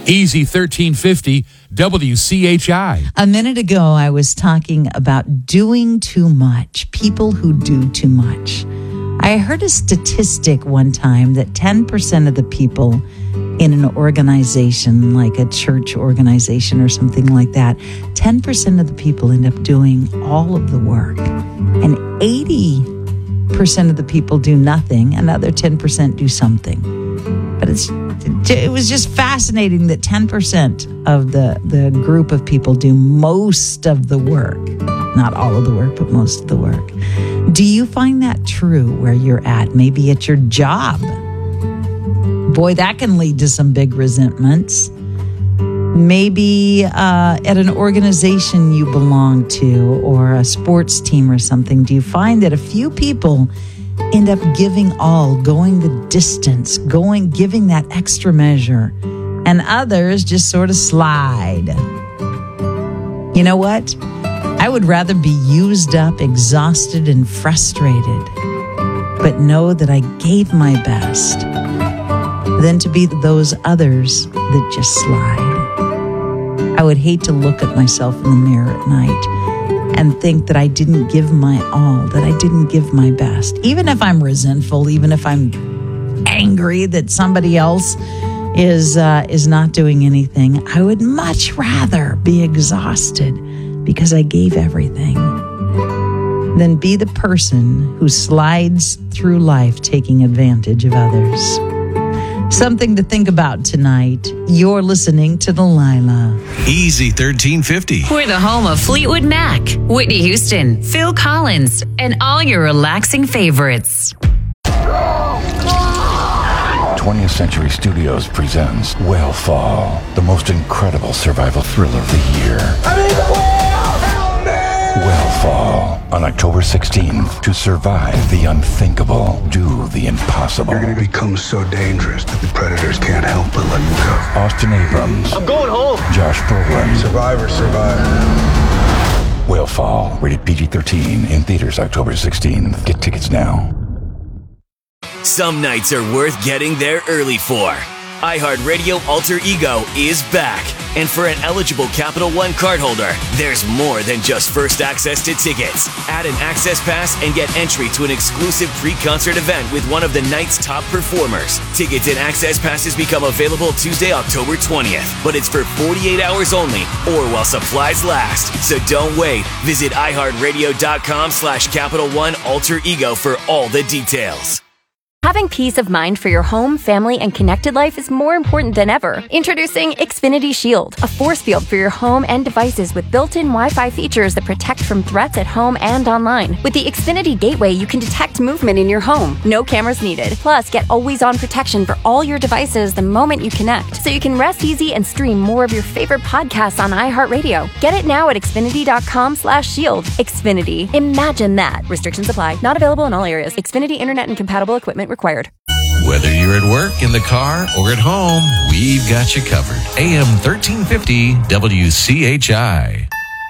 Easy 1350 WCHI. A minute ago, I was talking about doing too much, people who do too much. I heard a statistic one time that 10% of the people in an organization, like a church organization or something like that, 10% of the people end up doing all of the work. And 80% of the people do nothing, another 10% do something. But it was just fascinating that 10% of the group of people do most of the work. Not all of the work, but most of the work. Do you find that true where you're at? Maybe at your job. Boy, that can lead to some big resentments. Maybe at an organization you belong to or a sports team or something. Do you find that a few people end up giving all, going the distance, giving that extra measure, and others just sort of slide? You know what? I would rather be used up, exhausted, and frustrated, but know that I gave my best than to be those others that just slide. I would hate to look at myself in the mirror at night and think that I didn't give my all, that I didn't give my best. Even if I'm resentful, even if I'm angry that somebody else is not doing anything, I would much rather be exhausted because I gave everything than be the person who slides through life taking advantage of others. Something to think about tonight. You're listening to Delilah. Easy 1350. We're the home of Fleetwood Mac, Whitney Houston, Phil Collins, and all your relaxing favorites. 20th Century Studios presents Whale the most incredible survival thriller of the year. Whale on October 16th. To survive the unthinkable, do the impossible. You're going to become so dangerous that the predators can't help but let you go. Austin Abrams. I'm going home. Josh Brolin. Survivor. Whale, rated PG-13, in theaters October 16th. Get tickets now. Some nights are worth getting there early for. iHeartRadio Alter Ego is back. And for an eligible Capital One cardholder, there's more than just first access to tickets. Add an access pass and get entry to an exclusive pre-concert event with one of the night's top performers. Tickets and access passes become available Tuesday, October 20th. But it's for 48 hours only or while supplies last. So don't wait. Visit iHeartRadio.com/Capital One Alter Ego for all the details. Having peace of mind for your home, family, and connected life is more important than ever. Introducing Xfinity Shield, a force field for your home and devices with built-in Wi-Fi features that protect from threats at home and online. With the Xfinity Gateway, you can detect movement in your home. No cameras needed. Plus, get always-on protection for all your devices the moment you connect, so you can rest easy and stream more of your favorite podcasts on iHeartRadio. Get it now at Xfinity.com/shield. Xfinity. Imagine that. Restrictions apply. Not available in all areas. Xfinity Internet and compatible equipment required. Whether you're at work, in the car, or at home, we've got you covered. AM 1350 WCHI.